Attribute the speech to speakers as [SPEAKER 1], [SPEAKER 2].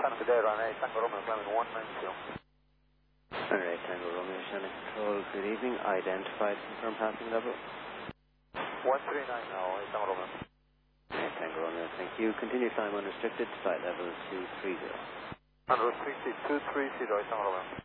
[SPEAKER 1] San Fidel, runway Tango Romeo, climbing 190.
[SPEAKER 2] Runway Tango Romeo, Shannon Control, good evening. Identified, confirm passing level.
[SPEAKER 1] 139 now, Tango Romeo.
[SPEAKER 2] Tango Romeo, thank you. Continue climb unrestricted, flight level 230.
[SPEAKER 1] Unrestricted 230, Tango Romeo.